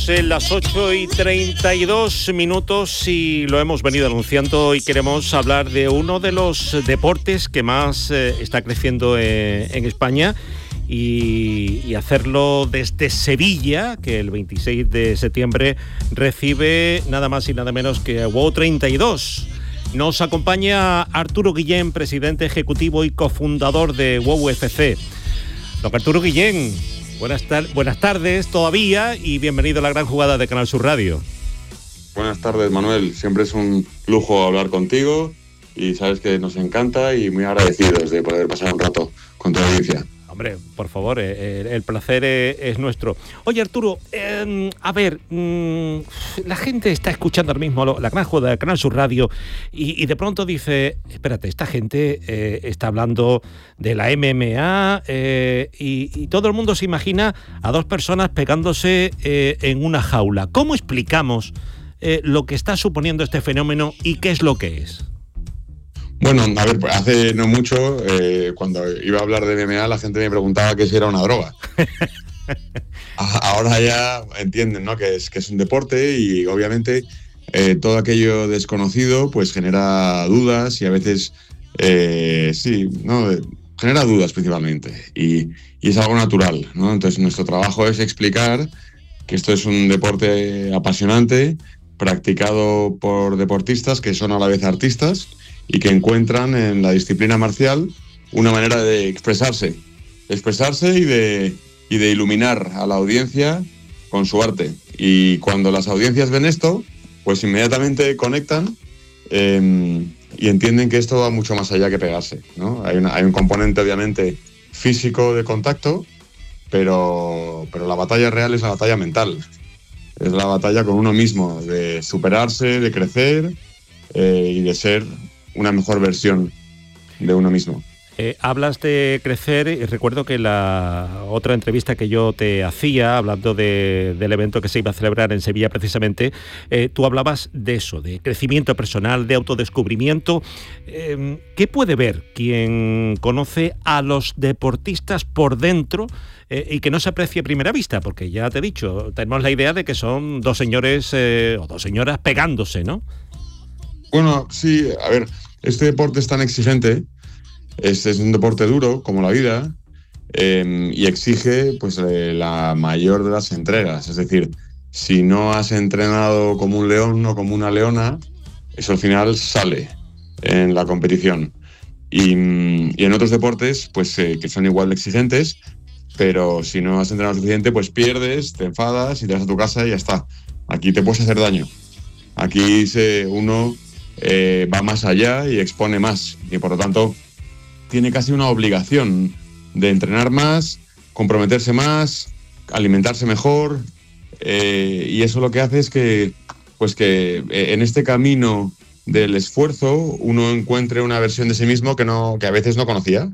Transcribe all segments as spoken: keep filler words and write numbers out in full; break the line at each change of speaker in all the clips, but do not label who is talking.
Tenemos eh, las ocho y treinta y dos minutos y lo hemos venido anunciando y queremos hablar de uno de los deportes que más eh, está creciendo eh, en España y, y hacerlo desde Sevilla, que el veintiséis de septiembre recibe nada más y nada menos que WOW treinta y dos. Nos acompaña Arturo Guillén, presidente ejecutivo y cofundador de WOW F C. Don Arturo Guillén, buenas, tar- buenas tardes todavía y bienvenido a la gran jugada de Canal Sur Radio.
Buenas tardes, Manuel. Siempre es un lujo hablar contigo y sabes que nos encanta y muy agradecidos de poder pasar un rato con tu audiencia.
Hombre, por favor, eh, el placer es, es nuestro. Oye, Arturo, eh, a ver, mmm, la gente está escuchando ahora mismo la gran jugada de Canal Sur Radio y, y de pronto dice, espérate, esta gente eh, está hablando de la M M A eh, y, y todo el mundo se imagina a dos personas pegándose eh, en una jaula. ¿Cómo explicamos eh, lo que está suponiendo este fenómeno y qué es lo que es?
Bueno, a ver, pues hace no mucho, eh, cuando iba a hablar de M M A, la gente me preguntaba que si era una droga. Ahora ya entienden, ¿no?, que es, que es un deporte y obviamente eh, todo aquello desconocido pues genera dudas y a veces, eh, sí, ¿no?, genera dudas principalmente y, y es algo natural, ¿no? Entonces nuestro trabajo es explicar que esto es un deporte apasionante, practicado por deportistas que son a la vez artistas y que encuentran en la disciplina marcial una manera de expresarse, expresarse y de, y de iluminar a la audiencia con su arte. Y cuando las audiencias ven esto, pues inmediatamente conectan eh, y entienden que esto va mucho más allá que pegarse, ¿no? Hay, una, hay un componente obviamente físico de contacto, pero, pero la batalla real es la batalla mental. Es la batalla con uno mismo, de superarse, de crecer eh, y de ser una mejor versión de uno mismo.
Eh, hablas de crecer y recuerdo que la otra entrevista que yo te hacía, hablando de, del evento que se iba a celebrar en Sevilla precisamente, eh, tú hablabas de eso, de crecimiento personal, de autodescubrimiento. Eh, ¿Qué puede ver quien conoce a los deportistas por dentro eh, y que no se aprecie a primera vista? Porque ya te he dicho, tenemos la idea de que son dos señores eh, o dos señoras pegándose, ¿no?
Bueno, sí, a ver, este deporte es tan exigente, es, es un deporte duro como la vida eh, y exige pues eh, la mayor de las entregas. Es decir, si no has entrenado como un león o como una leona, eso al final sale en la competición. Y, y en otros deportes, pues eh, que son igual de exigentes, pero si no has entrenado suficiente, pues pierdes, te enfadas y te vas a tu casa y ya está. Aquí te puedes hacer daño. Aquí se, uno... Eh, va más allá y expone más y por lo tanto tiene casi una obligación de entrenar más, comprometerse más, alimentarse mejor eh, y eso lo que hace es que pues que eh, en este camino del esfuerzo uno encuentre una versión de sí mismo que, no, que a veces no conocía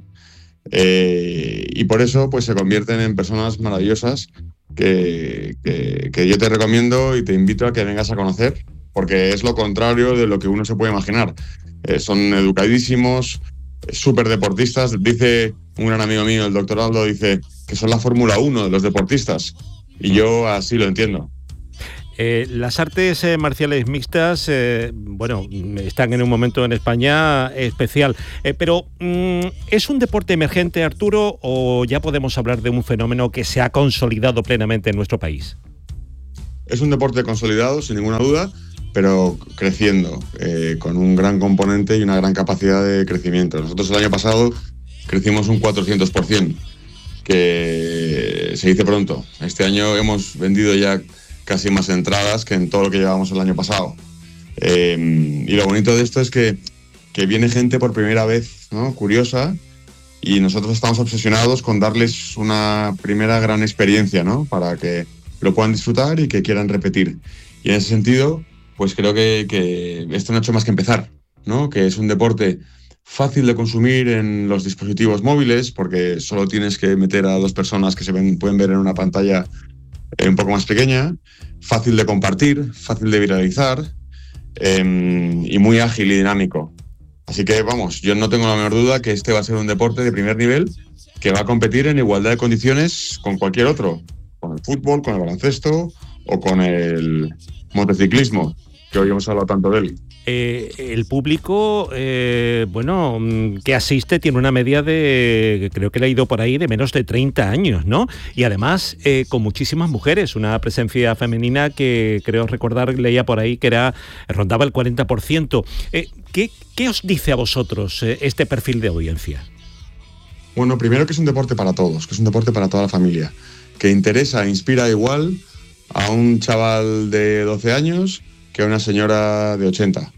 eh, y por eso pues se convierten en personas maravillosas que, que, que yo te recomiendo y te invito a que vengas a conocer, porque es lo contrario de lo que uno se puede imaginar. Eh, son educadísimos, súper deportistas. Dice un gran amigo mío, el doctor Aldo, dice que son la Fórmula uno de los deportistas. Y yo así lo entiendo.
Eh, las artes eh, marciales mixtas, eh, bueno, están en un momento en España especial. Eh, pero, mm, ¿es un deporte emergente, Arturo, o ya podemos hablar de un fenómeno que se ha consolidado plenamente en nuestro país?
Es un deporte consolidado, sin ninguna duda, pero creciendo, eh, con un gran componente y una gran capacidad de crecimiento. Nosotros el año pasado crecimos un cuatrocientos por ciento, que se dice pronto. Este año hemos vendido ya casi más entradas que en todo lo que llevamos el año pasado. Eh, y lo bonito de esto es que, que viene gente por primera vez, ¿no?, curiosa, y nosotros estamos obsesionados con darles una primera gran experiencia, ¿no?, para que lo puedan disfrutar y que quieran repetir. Y en ese sentido, pues creo que, que esto no ha hecho más que empezar, ¿no? Que es un deporte fácil de consumir en los dispositivos móviles, porque solo tienes que meter a dos personas que se ven, pueden ver en una pantalla eh, un poco más pequeña, fácil de compartir, fácil de viralizar eh, y muy ágil y dinámico. Así que vamos, yo no tengo la menor duda que este va a ser un deporte de primer nivel que va a competir en igualdad de condiciones con cualquier otro, con el fútbol, con el baloncesto o con el motociclismo, que hoy hemos hablado tanto de él.
Eh, el público, eh, bueno, que asiste tiene una media de, creo que le ha ido por ahí, de menos de treinta años, ¿no? Y además eh, con muchísimas mujeres, una presencia femenina que creo recordar, leía por ahí que era rondaba el cuarenta por ciento. Eh, ¿qué, ¿Qué os dice a vosotros eh, este perfil de audiencia?
Bueno, primero que es un deporte para todos, que es un deporte para toda la familia, que interesa e inspira igual a un chaval de doce años que a una señora de ochenta.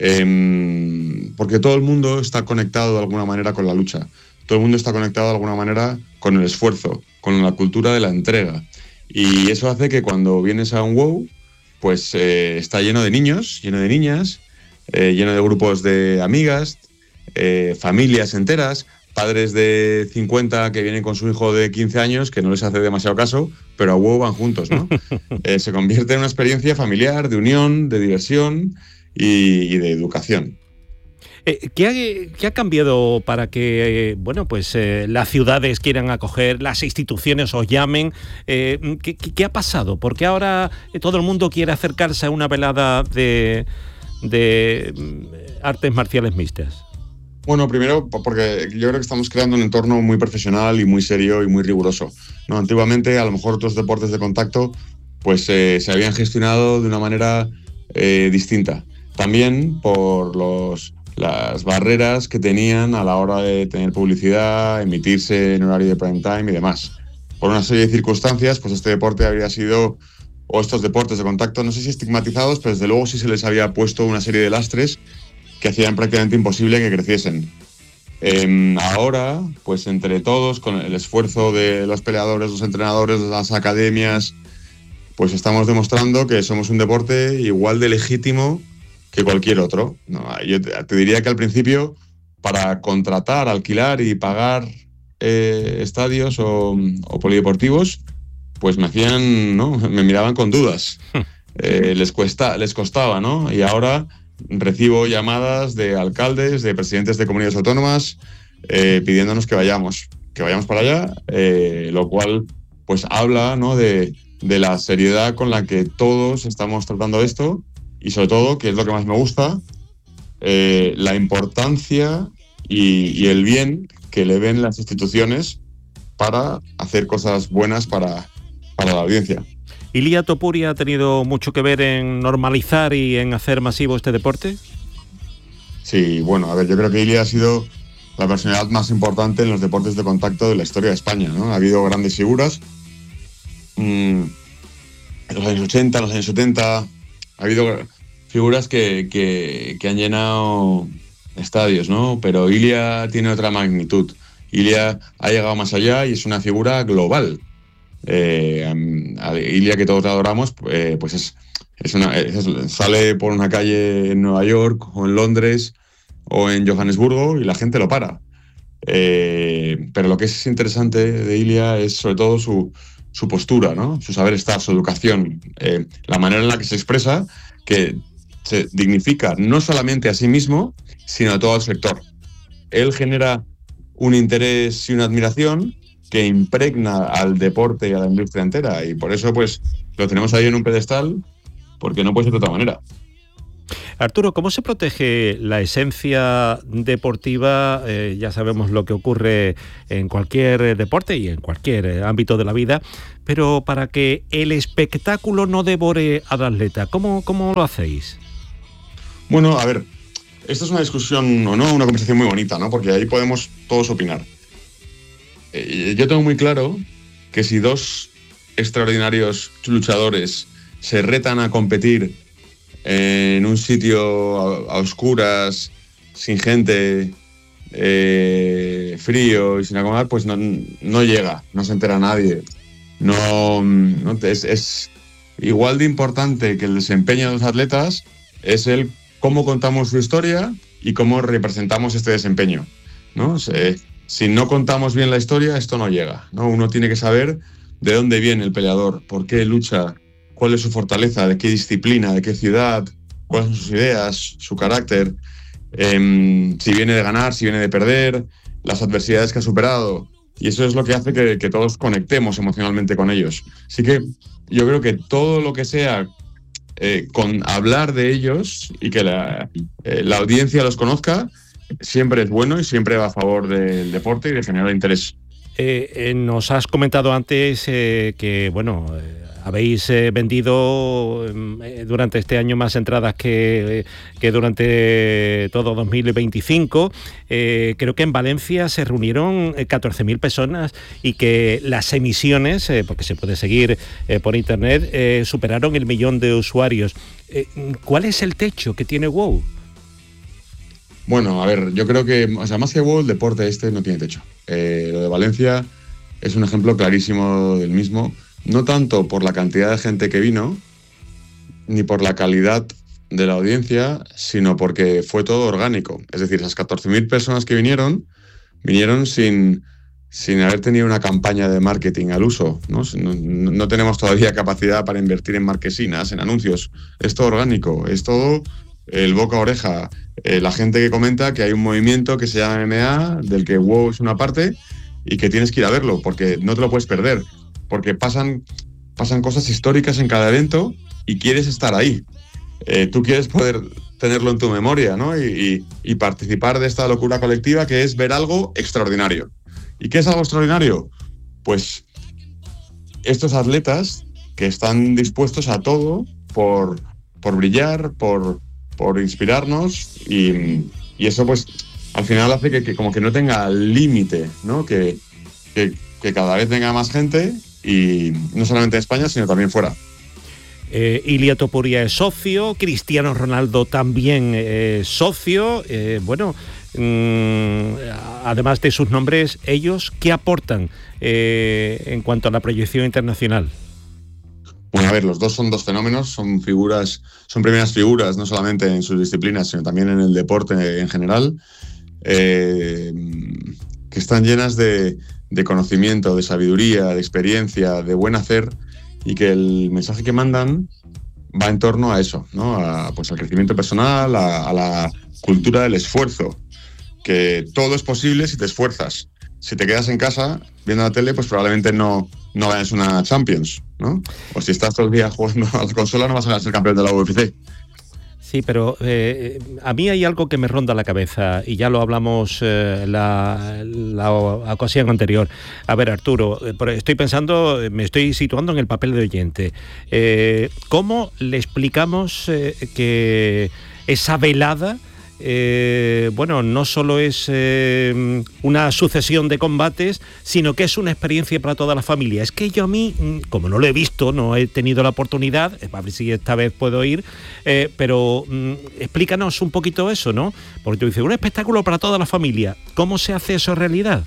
Eh, porque todo el mundo está conectado de alguna manera con la lucha. Todo el mundo está conectado de alguna manera con el esfuerzo, con la cultura de la entrega. Y eso hace que cuando vienes a un WOW, pues eh, está lleno de niños, lleno de niñas, eh, lleno de grupos de amigas, eh, familias enteras, padres de cincuenta que vienen con su hijo de quince años, que no les hace demasiado caso, pero a WOW van juntos, ¿no? eh, se convierte en una experiencia familiar, de unión, de diversión y, y de educación.
Eh, ¿qué, ha, ¿Qué ha cambiado para que eh, bueno, pues, eh, las ciudades quieran acoger, las instituciones os llamen? Eh, ¿qué, ¿Qué ha pasado? ¿Por qué ahora todo el mundo quiere acercarse a una velada de, de artes marciales mixtas?
Bueno, primero porque yo creo que estamos creando un entorno muy profesional y muy serio y muy riguroso, ¿no? Antiguamente, a lo mejor otros deportes de contacto pues eh, se habían gestionado de una manera eh, distinta. También por los, las barreras que tenían a la hora de tener publicidad, emitirse en horario de prime time y demás. Por una serie de circunstancias, pues este deporte habría sido, o estos deportes de contacto, no sé si estigmatizados, pero desde luego sí se les había puesto una serie de lastres que hacían prácticamente imposible que creciesen. Eh, ahora, pues entre todos, con el esfuerzo de los peleadores, los entrenadores, las academias, pues estamos demostrando que somos un deporte igual de legítimo que cualquier otro. No, yo te, te diría que al principio, para contratar, alquilar y pagar eh, estadios o, o polideportivos, pues me hacían, ¿no? Me miraban con dudas. Eh, les, cuesta, les costaba, ¿no? Y ahora recibo llamadas de alcaldes, de presidentes de comunidades autónomas, eh, pidiéndonos que vayamos, que vayamos para allá, eh, lo cual pues habla, ¿no? de, de la seriedad con la que todos estamos tratando esto y sobre todo, que es lo que más me gusta, eh, la importancia y, y el bien que le ven las instituciones para hacer cosas buenas para, para la audiencia.
¿Ilia Topuria ha tenido mucho que ver en normalizar y en hacer masivo este deporte?
Sí, bueno, a ver, yo creo que Ilia ha sido la personalidad más importante en los deportes de contacto de la historia de España, ¿no? Ha habido grandes figuras. Mmm, en los años ochenta, en los años setenta, ha habido figuras que, que, que han llenado estadios, ¿no? Pero Ilia tiene otra magnitud. Ilia ha llegado más allá y es una figura global. Eh, a Ilia, que todos adoramos, eh, pues es, es una, es, sale por una calle en Nueva York o en Londres o en Johannesburgo y la gente lo para. Eh, pero lo que es interesante de Ilia es sobre todo su, su postura, ¿no? Su saber estar, su educación, eh, la manera en la que se expresa, que se dignifica no solamente a sí mismo, sino a todo el sector. Él genera un interés y una admiración que impregna al deporte y a la industria entera, y por eso pues lo tenemos ahí en un pedestal, porque no puede ser de otra manera.
Arturo, ¿cómo se protege la esencia deportiva? Eh, ya sabemos lo que ocurre en cualquier deporte y en cualquier ámbito de la vida, pero para que el espectáculo no devore al atleta, ¿cómo, cómo lo hacéis?
Bueno, a ver, esta es una discusión o no, una conversación muy bonita, ¿no? Porque ahí podemos todos opinar. Eh, yo tengo muy claro que si dos extraordinarios luchadores se retan a competir en un sitio a, a oscuras, sin gente, eh, frío y sin acomodar, pues no, no llega, no se entera nadie. No, no es, es igual de importante que el desempeño de los atletas, es el cómo contamos su historia y cómo representamos este desempeño, ¿no? Se, Si no contamos bien la historia, esto no llega, ¿no? Uno tiene que saber de dónde viene el peleador, por qué lucha, cuál es su fortaleza, de qué disciplina, de qué ciudad, cuáles son sus ideas, su carácter, eh, si viene de ganar, si viene de perder, las adversidades que ha superado. Y eso es lo que hace que, que todos conectemos emocionalmente con ellos. Así que yo creo que todo lo que sea eh, con hablar de ellos y que la, eh, la audiencia los conozca, siempre es bueno y siempre va a favor del deporte y de generar interés.
Eh, eh, nos has comentado antes eh, que, bueno, eh, habéis eh, vendido eh, durante este año más entradas que, que durante todo dos mil veinticinco. Eh, creo que en Valencia se reunieron catorce mil personas y que las emisiones, eh, porque se puede seguir eh, por internet, eh, superaron el millón de usuarios. Eh, ¿Cuál es el techo que tiene WOW?
Bueno, a ver, yo creo que, o sea, más que WOW, el deporte este no tiene techo. Eh, lo de Valencia es un ejemplo clarísimo del mismo. No tanto por la cantidad de gente que vino, ni por la calidad de la audiencia, sino porque fue todo orgánico. Es decir, esas catorce mil personas que vinieron, vinieron sin, sin haber tenido una campaña de marketing al uso, ¿no? No, no tenemos todavía capacidad para invertir en marquesinas, en anuncios. Es todo orgánico, es todo el boca a oreja. Eh, la gente que comenta que hay un movimiento que se llama M M A, del que WOW es una parte, y que tienes que ir a verlo, porque no te lo puedes perder. Porque pasan, pasan cosas históricas en cada evento y quieres estar ahí. Eh, tú quieres poder tenerlo en tu memoria, ¿no? Y, y, y participar de esta locura colectiva que es ver algo extraordinario. ¿Y qué es algo extraordinario? Pues estos atletas que están dispuestos a todo por, por brillar, por, por inspirarnos y, y eso pues al final hace que, que como que no tenga límite, ¿no? Que, que, que cada vez venga más gente. Y no solamente en España, sino también fuera.
Eh, Ilia Topuria es socio, Cristiano Ronaldo también es socio. Eh, bueno, mmm, además de sus nombres, ellos, ¿qué aportan eh, en cuanto a la proyección internacional?
Bueno, a ver, los dos son dos fenómenos, son figuras, son primeras figuras, no solamente en sus disciplinas, sino también en el deporte en general, eh, que están llenas de de conocimiento, de sabiduría, de experiencia, de buen hacer, y que el mensaje que mandan va en torno a eso, ¿no? A, pues al crecimiento personal, a, a la cultura del esfuerzo, que todo es posible si te esfuerzas. Si te quedas en casa viendo la tele, pues probablemente no, no ganes una Champions, ¿no? O si estás todo el día jugando a la consola, no vas a ser campeón de la U F C.
Sí, pero eh, a mí hay algo que me ronda la cabeza y ya lo hablamos eh, la, la ocasión anterior. A ver, Arturo, estoy pensando, me estoy situando en el papel de oyente. Eh, ¿Cómo le explicamos eh, que esa velada, eh, bueno, no solo es eh, una sucesión de combates, sino que es una experiencia para toda la familia? Es que yo a mí, como no lo he visto, no he tenido la oportunidad, a ver si esta vez puedo ir, eh, pero mm, explícanos un poquito eso, ¿no? Porque tú dices, un espectáculo para toda la familia. ¿Cómo se hace eso en realidad?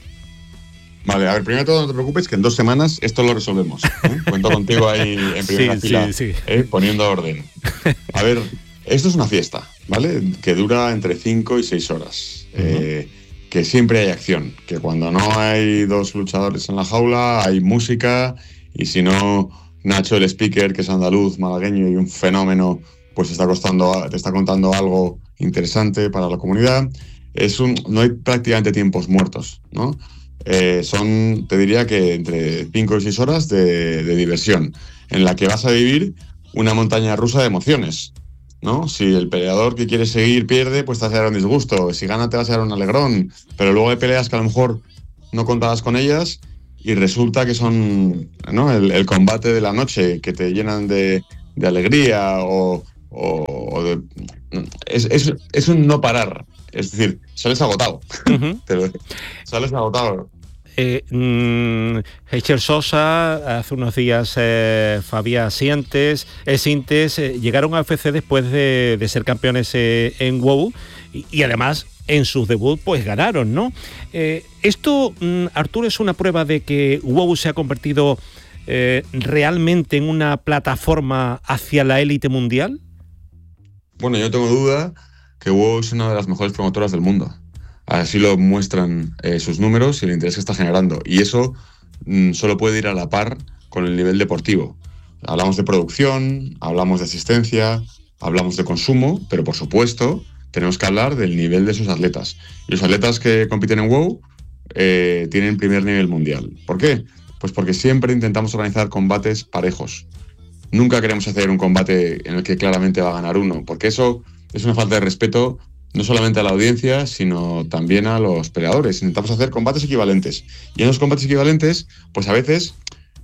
Vale, a ver, primero de todo no te preocupes, que en dos semanas esto lo resolvemos, ¿eh? Cuento contigo ahí en primera
sí,
fila,
sí, sí.
¿eh? Poniendo orden. A ver, esto es una fiesta, ¿vale? Que dura entre cinco y seis horas. Uh-huh. Eh, que siempre hay acción, que cuando no hay dos luchadores en la jaula, hay música, y si no, Nacho, el speaker, que es andaluz, malagueño y un fenómeno, pues está costando, te está contando algo interesante para la comunidad. Es un, no hay prácticamente tiempos muertos, ¿no? Eh, son, te diría que entre cinco y seis horas de, de diversión, en la que vas a vivir una montaña rusa de emociones, ¿no? Si el peleador que quiere seguir pierde, pues te vas a dar un disgusto. Si gana, te vas a dar un alegrón. Pero luego hay peleas que a lo mejor no contabas con ellas y resulta que son, ¿no?, el, el combate de la noche, que te llenan de, de alegría o, o, o de... Es, es, es un no parar. Es decir, sales agotado. Uh-huh. Pero sales agotado.
Eh, mmm, Heicher Sosa, hace unos días eh, Fabián Sientes, eh, Sintes, eh, llegaron a U F C después de, de ser campeones eh, en WOW y, y además en sus debut pues ganaron, ¿no? Eh, esto, mmm, Arturo, es una prueba de que WOW se ha convertido eh, realmente en una plataforma hacia la élite mundial.
Bueno, yo tengo duda que WOW es una de las mejores promotoras del mundo. Así lo muestran eh, sus números y el interés que está generando. Y eso mmm, solo puede ir a la par con el nivel deportivo. Hablamos de producción, hablamos de asistencia, hablamos de consumo, pero por supuesto tenemos que hablar del nivel de sus atletas. Y los atletas que compiten en WOW eh, tienen primer nivel mundial. ¿Por qué? Pues porque siempre intentamos organizar combates parejos. nunca queremos hacer un combate en el que claramente va a ganar uno, porque eso es una falta de respeto no solamente a la audiencia, sino también a los peleadores. Intentamos hacer combates equivalentes. Y en los combates equivalentes, pues a veces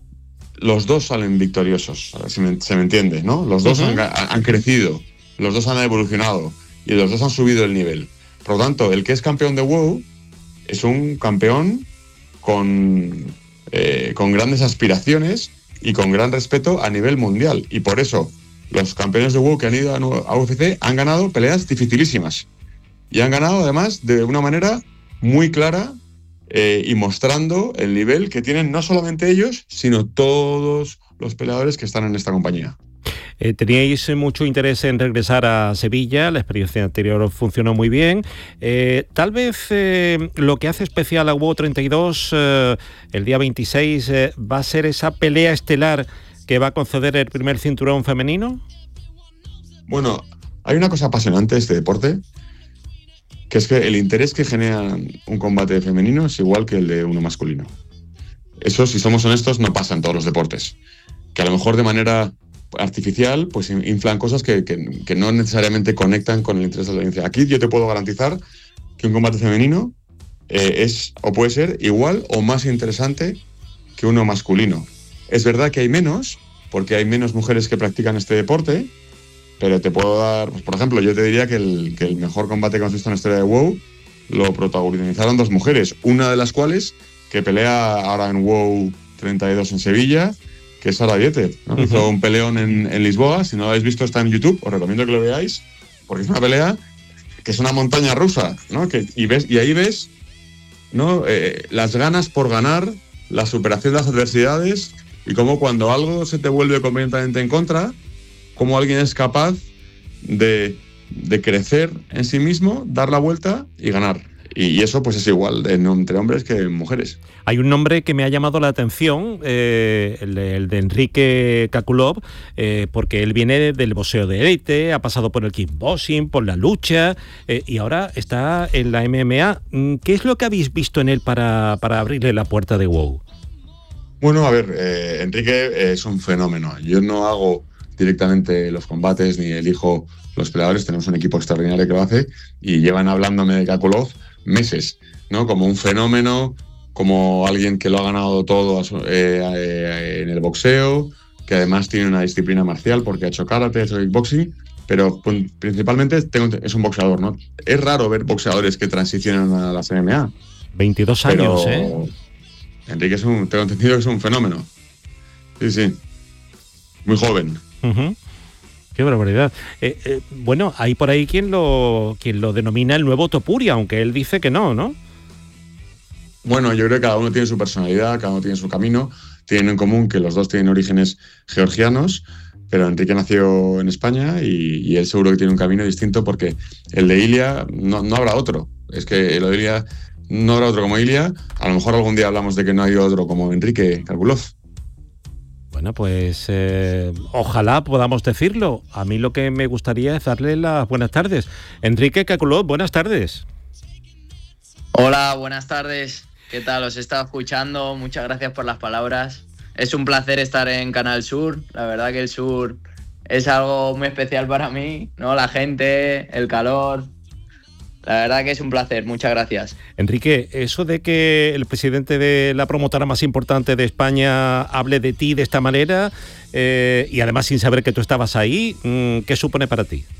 los dos salen victoriosos, a ver si me, se me entiende, ¿no? Los dos uh-huh. han, han crecido, los dos han evolucionado y los dos han subido el nivel. Por lo tanto, el que es campeón de WOW es un campeón con, eh, con grandes aspiraciones y con gran respeto a nivel mundial. Y por eso los campeones de WOW que han ido a U F C han ganado peleas dificilísimas. Y han ganado, además, de una manera muy clara eh, y mostrando el nivel que tienen no solamente ellos, sino todos los peleadores que están en esta compañía.
Eh, teníais mucho interés en regresar a Sevilla, la experiencia anterior funcionó muy bien. Eh, tal vez eh, lo que hace especial a WOW treinta y dos eh, el día veintiséis eh, va a ser esa pelea estelar que va a conceder el primer cinturón femenino.
Bueno, hay una cosa apasionante de este deporte, que es que el interés que genera un combate femenino es igual que el de uno masculino. Eso, si somos honestos, no pasa en todos los deportes. Que a lo mejor de manera artificial, pues inflan cosas que, que, que no necesariamente conectan con el interés de la audiencia. Aquí yo te puedo garantizar que un combate femenino eh, es o puede ser igual o más interesante que uno masculino. Es verdad que hay menos, porque hay menos mujeres que practican este deporte, pero te puedo dar, pues por ejemplo, yo te diría que el, que el mejor combate que hemos visto en la historia de WOW lo protagonizaron dos mujeres, una de las cuales que pelea ahora en WOW treinta y dos en Sevilla, que es Sara Dieter, ¿no? Uh-huh. Hizo un peleón en, en Lisboa. Si no lo habéis visto, está en YouTube, os recomiendo que lo veáis, porque es una pelea que es una montaña rusa, ¿no? Que, y, ves, y ahí ves, ¿no? eh, las ganas por ganar, la superación de las adversidades y cómo cuando algo se te vuelve completamente en contra, cómo alguien es capaz de, de crecer en sí mismo, dar la vuelta y ganar. Y, y eso pues es igual de, entre hombres que mujeres.
Hay un nombre que me ha llamado la atención, eh, el, de, el de Enrique Kakulov, eh, porque él viene del boxeo de élite, ha pasado por el kickboxing, por la lucha, eh, y ahora está en la M M A. ¿Qué es lo que habéis visto en él para, para abrirle la puerta de WOW?
Bueno, a ver, eh, Enrique es un fenómeno. Yo no hago directamente los combates ni elijo los peleadores, tenemos un equipo extraordinario que lo hace y llevan hablándome de Kakulov meses, ¿no? Como un fenómeno, como alguien que lo ha ganado todo eh, eh, en el boxeo, que además tiene una disciplina marcial porque ha hecho karate, ha hecho kickboxing, pero principalmente tengo, es un boxeador, ¿no? Es raro ver boxeadores que transicionan a las M M A.
veintidós años, ¿eh?
Enrique es un, tengo entendido que es un fenómeno. Sí, sí. Muy joven.
Uh-huh. Qué barbaridad. Eh, eh, bueno, hay por ahí quien lo, quien lo denomina el nuevo Topuria, aunque él dice que no, ¿no?
Bueno, yo creo que cada uno tiene su personalidad, cada uno tiene su camino. Tienen en común que los dos tienen orígenes georgianos, pero Enrique nació en España y, y él seguro que tiene un camino distinto porque el de Ilia no, no habrá otro. Es que el de Ilia no habrá otro como Ilia. A lo mejor algún día hablamos de que no hay otro como Enrique Kakulov.
Bueno, pues eh, ojalá podamos decirlo. A mí lo que me gustaría es darle las buenas tardes. Enrique Kakulov, buenas tardes.
Hola, buenas tardes. ¿Qué tal? Os he estado escuchando. Muchas gracias por las palabras. Es un placer estar en Canal Sur. La verdad que el Sur es algo muy especial para mí, ¿no? La gente, el calor. La verdad que es un placer, muchas gracias.
Enrique, eso de que el presidente de la promotora más importante de España hable de ti de esta manera, eh, y además sin saber que tú estabas ahí, ¿qué supone para ti?